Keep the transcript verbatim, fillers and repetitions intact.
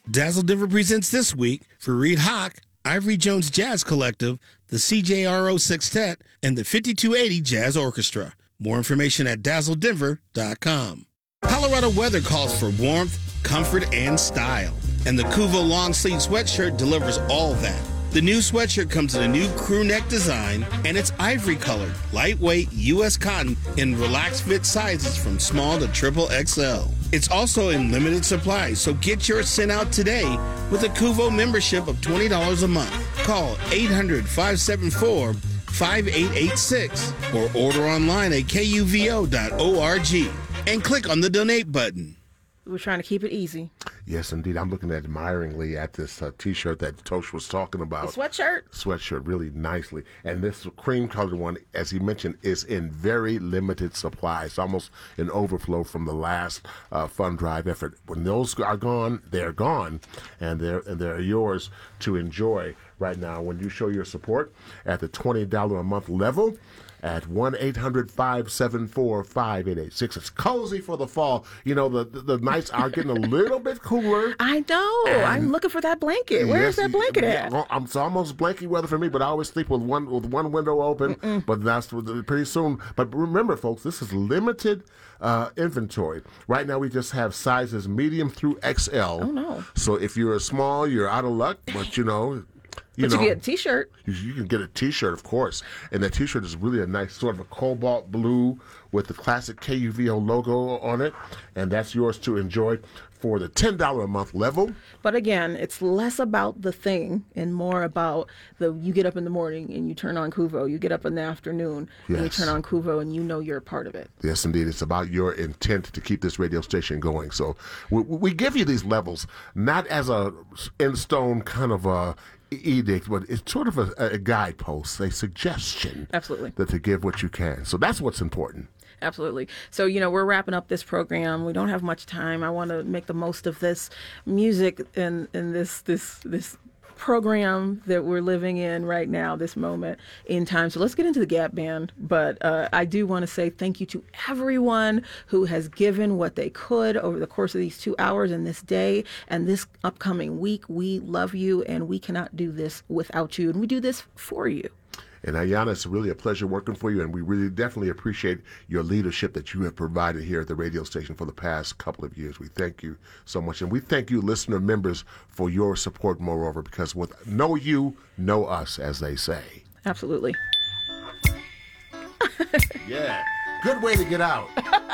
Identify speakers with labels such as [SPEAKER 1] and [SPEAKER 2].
[SPEAKER 1] Dazzle Denver presents this week for Reed Hock, Ivory Jones Jazz Collective, the C J R O Sextet, and the fifty-two eighty Jazz Orchestra. More information at dazzle denver dot com. Colorado weather calls for warmth, comfort, and style. And the Kuvo long sleeve sweatshirt delivers all that. The new sweatshirt comes in a new crew neck design, and it's ivory colored, lightweight U S cotton in relaxed fit sizes from small to triple X L. It's also in limited supply, so get yours sent out today with a Kuvo membership of twenty dollars a month. Call eight hundred, five seven four, five eight eight six or order online at kuvo dot org and click on the donate button.
[SPEAKER 2] We're trying to keep it easy.
[SPEAKER 3] Yes, indeed. I'm looking admiringly at this uh, T-shirt that Tosh was talking about.
[SPEAKER 2] The sweatshirt?
[SPEAKER 3] Sweatshirt, really nicely. And this cream-colored one, as he mentioned, is in very limited supply. It's almost an overflow from the last uh, fund drive effort. When those are gone, they're gone, and they're, and they're yours to enjoy right now. When you show your support at the twenty dollars a month level, at one eight hundred, five seven four, five eight eight six. It's cozy for the fall. You know, the the, the nights are getting a little bit cooler.
[SPEAKER 2] I know. I'm looking for that blanket. Where
[SPEAKER 3] yes,
[SPEAKER 2] is that blanket at?
[SPEAKER 3] Well, I'm, it's almost blanky weather for me, but I always sleep with one with one window open. Mm-mm. But that's pretty soon. But remember, folks, this is limited uh, inventory. Right now, we just have sizes medium through X L.
[SPEAKER 2] Oh, no.
[SPEAKER 3] So if you're a small, you're out of luck. But, you know... You
[SPEAKER 2] but
[SPEAKER 3] know,
[SPEAKER 2] you get a T-shirt.
[SPEAKER 3] You, you can get a T-shirt, of course. And that T-shirt is really a nice sort of a cobalt blue with the classic K U V O logo on it. And that's yours to enjoy for the ten dollars a month level.
[SPEAKER 2] But again, it's less about the thing and more about the you get up in the morning and you turn on Kuvo. You get up in the afternoon
[SPEAKER 3] yes.
[SPEAKER 2] and you turn on Kuvo and you know you're a part of it.
[SPEAKER 3] Yes, indeed. It's about your intent to keep this radio station going. So we, we give you these levels not as a in-stone kind of a edict, but it's sort of a, a guidepost, a suggestion.
[SPEAKER 2] Absolutely.
[SPEAKER 3] That to give what you can. So that's what's important.
[SPEAKER 2] Absolutely. So, you know, we're wrapping up this program. We don't have much time. I want to make the most of this music and, and this this this program that we're living in right now, this moment in time. So let's get into the Gap Band. But uh, I do want to say thank you to everyone who has given what they could over the course of these two hours and this day and this upcoming week. We love you, and we cannot do this without you. And we do this for you.
[SPEAKER 3] And Ayanna, it's really a pleasure working for you, and we really definitely appreciate your leadership that you have provided here at the radio station for the past couple of years. We thank you so much, and we thank you, listener members, for your support, moreover, because with know you, know us, as they say.
[SPEAKER 2] Absolutely.
[SPEAKER 3] Yeah, good way to get out.